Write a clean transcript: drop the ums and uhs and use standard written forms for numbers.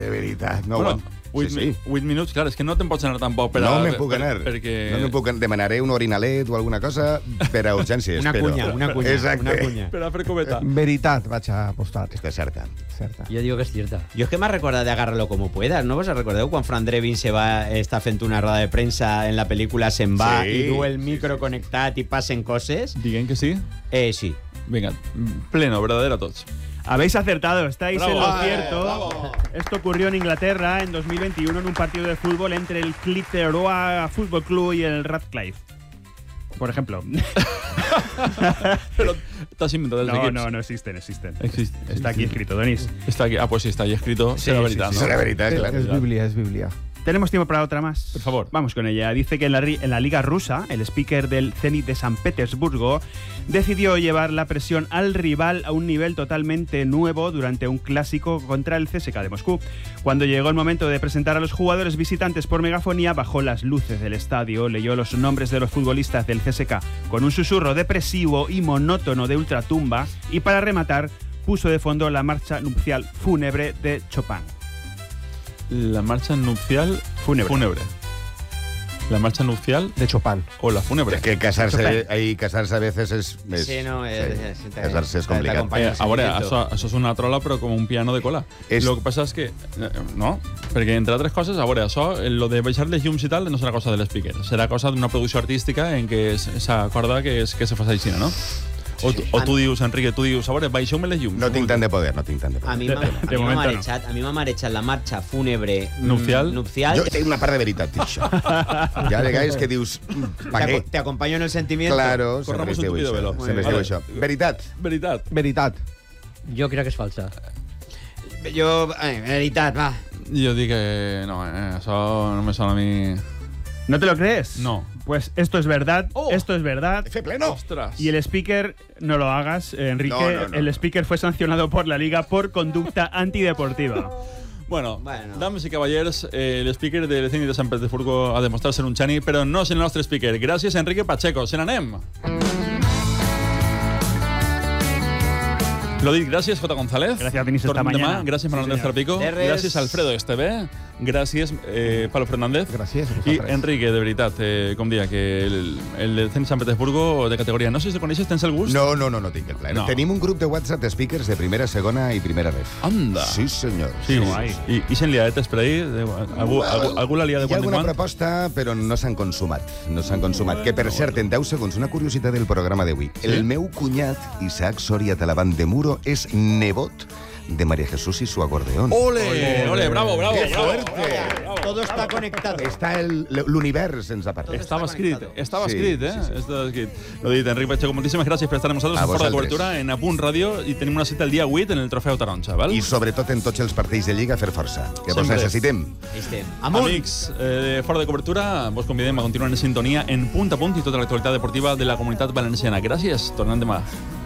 De veritat, no. Bueno, 8 minuts, clar, és que no te'n pots anar tampoc per a... No me'n puc anar. Perquè... No me'n puc anar. Demanaré un orinalet o alguna cosa per a urgències. Una cunya. Exacte. Una cunya. Per a fer cubeta. Veritat, vaig a apostar. Està certa. Certa. Jo digo que és cierta. Jo és que m'ha recordat de Agárralo como puedas, ¿no? ¿Vos recordeu quan Fran Drebin està fent una roda de premsa en la pel·lícula, se'n va Sí, i du el micro connectat i passen coses? Diguem que sí? Sí. Vinga, pleno, verdadero a tots. Habéis acertado, estáis Bravo. en lo cierto. Esto ocurrió en Inglaterra en 2021 en un partido de fútbol entre el Clitheroe Football Club y el Radcliffe. Por ejemplo. Pero t'has inventat els equips. No existen. Existe. Está aquí escrito, Denis. Está aquí. Ah, pues sí, está ahí escrito. Será veritat, Sí, ¿no? serà veritat, clar. És Bíblia. ¿Tenemos tiempo para otra más? Por favor. Vamos con ella. Dice que en la Liga Rusa, el speaker del Zenit de San Petersburgo decidió llevar la presión al rival a un nivel totalmente nuevo durante un clásico contra el CSKA de Moscú. Cuando llegó el momento de presentar a los jugadores visitantes por megafonía, bajó las luces del estadio, leyó los nombres de los futbolistas del CSKA con un susurro depresivo y monótono de ultratumba y, para rematar, puso de fondo la marcha nupcial fúnebre de Chopin. La marcha nupcial fúnebre. La marcha nupcial De Chopin. o la fúnebre. Es que casarse a veces es... Sí, no, casarse es complicat. A veure, això és una trola, però com un piano de cola. Lo que passa és que... No, perquè, entre altres coses, a veure, això, lo de baixar les llums i tal, no serà cosa de l'speaker. Serà cosa d'una producció artística en què s'acorda que se fa així, no? O tu dius, Enrique, a veure, baixeu-me les llums. No tinc tant de poder. A mi m'ha marejat la marxa fúnebre Nupcial. Jo tinc una part de veritat, això. Hi ha vegades que dius... Pa què? Te acompaño en el sentimiento. Claro, sempre Corramos es un diu tupido velo. això. Sempre es diu això. Veritat. Veritat. Jo crec que és falsa. Jo, veritat, va. Jo dic que no, això no me sona a mi... ¿No te lo crees? No. Pues esto es verdad, esto es verdad. Fe pleno. Ostras. Y el speaker, no lo hagas, Enrique, No. el speaker fue sancionado por la Liga por conducta antideportiva. Bueno, dames i cavallers, l'speaker de Zenit de Sant Petersburgo ha demostrat ser un xani, però no és el nostre speaker. Gràcies, Enrique Pacheco. Se n'anem. Lo dit, gràcies, Jota González. Gracias, Denis, esta Tornem mañana. demà. Gràcies, Manuel Andrés Trapico. Gràcies, Alfredo Esteve. Gràcies, Pablo Fernández. Gràcies a I vosaltres. Enrique, de veritat, com dia, que el de Zenit Sant Petersburgo de categoria, no sé si el coneixes, tens el gust? No tinc el plaer. No. Tenim un grup de WhatsApp de speakers de primera, segona i primera ref. Anda. Sí, senyor. Sí, guai. I se'n liadetes per ahí? Algú l'ha liat de Hi ha quan en alguna quan? proposta, però no s'han consumat. Que, per cert, en 10 segons, una curiositat del programa d'avui. El meu cunyat, Isaac Soria Talavant de Muro, és nebot de María Jesús y su acordeón. Ole, bravo. ¡Qué fuerte! Todo está conectado. Està l'univers ens ha parlat. Estava escrit, Sí, Estava sí. escrit. Lo dit, Enric Pacheco, moltíssimes gràcies per estar amb nosaltres A en Fora de vosaltres. Cobertura, en Apunt Ràdio, i tenim una cita el dia 8 en el Trofeu Taronja, val? I sobretot en tots els partits de Lliga fer força, que vos Sempre. necessitem. Amics de Fora de Cobertura, vos convidem a continuar en sintonia en Punt a Punt i tota l'actualitat deportiva de la comunitat valenciana. Gràcies, tornem demà.